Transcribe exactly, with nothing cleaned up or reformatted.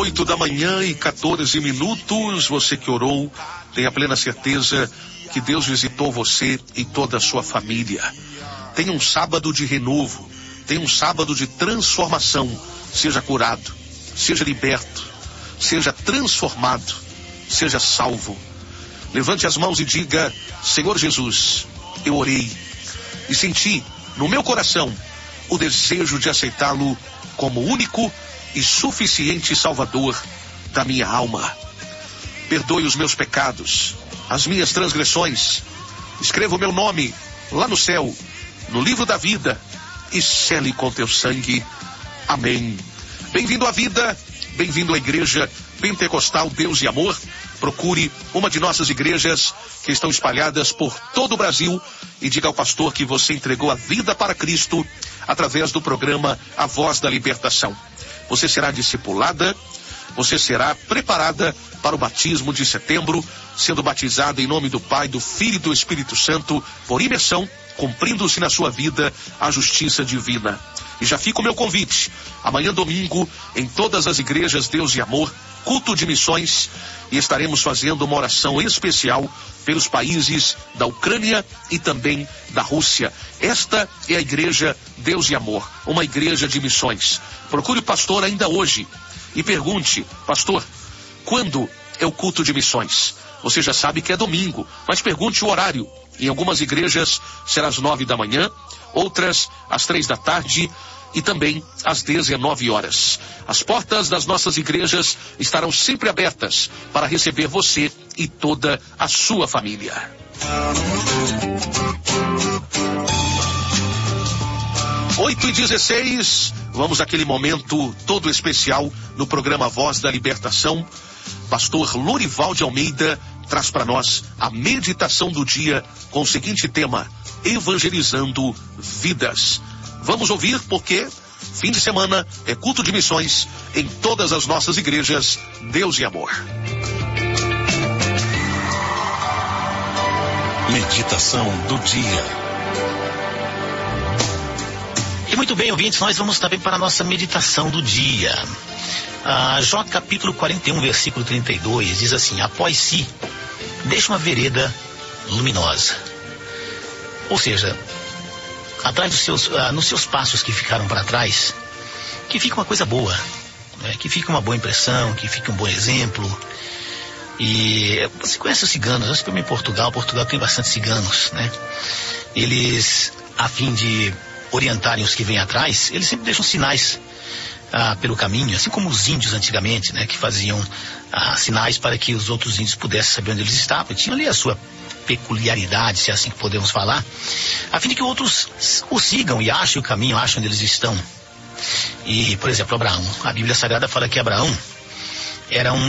Oito da manhã e quatorze minutos. Você que orou, tenha plena certeza que Deus visitou você e toda a sua família. Tenha um sábado de renovo, tenha um sábado de transformação. Seja curado, seja liberto, seja transformado, seja salvo. Levante as mãos e diga: Senhor Jesus, eu orei e senti no meu coração o desejo de aceitá-lo como único e suficiente Salvador da minha alma. Perdoe os meus pecados, as minhas transgressões. Escreva o meu nome lá no céu, no livro da vida, e sele com teu sangue. Amém. Bem-vindo à vida, bem-vindo à Igreja Pentecostal Deus e Amor. Procure uma de nossas igrejas que estão espalhadas por todo o Brasil e diga ao pastor que você entregou a vida para Cristo através do programa A Voz da Libertação. Você será discipulada, você será preparada para o batismo de setembro, sendo batizada em nome do Pai, do Filho e do Espírito Santo, por imersão, cumprindo-se na sua vida a justiça divina. E já fica o meu convite, amanhã domingo, em todas as igrejas Deus e Amor, culto de missões, e estaremos fazendo uma oração especial pelos países da Ucrânia e também da Rússia. Esta é a Igreja Deus e Amor, uma igreja de missões. Procure o pastor ainda hoje e pergunte: pastor, quando é o culto de missões? Você já sabe que é domingo, mas pergunte o horário. Em algumas igrejas será às nove da manhã, outras às três da tarde e também às dezenove horas. As portas das nossas igrejas estarão sempre abertas para receber você e toda a sua família. oito e dezesseis, vamos àquele momento todo especial no programa Voz da Libertação. Pastor Lorival de Almeida traz para nós a meditação do dia com o seguinte tema: evangelizando vidas. Vamos ouvir, porque fim de semana é culto de missões em todas as nossas igrejas Deus e Amor. Meditação do dia. E muito bem, ouvintes, nós vamos também para a nossa meditação do dia. Ah, Jó capítulo quarenta e um, versículo trinta e dois, diz assim: após si, deixa uma vereda luminosa. Ou seja, atrás dos seus, ah, nos seus passos que ficaram para trás, que fica uma coisa boa, né? Que fica uma boa impressão, que fica um bom exemplo. E você conhece os ciganos? Eu estive em Portugal, Portugal tem bastante ciganos, né? Eles, a fim de orientarem os que vêm atrás, eles sempre deixam sinais ah, pelo caminho, assim como os índios antigamente, né? Que faziam ah, sinais para que os outros índios pudessem saber onde eles estavam. Tinha ali a sua peculiaridade, se é assim que podemos falar, a fim de que outros o sigam e achem o caminho, achem onde eles estão. E, por exemplo, Abraão, a Bíblia Sagrada fala que Abraão era um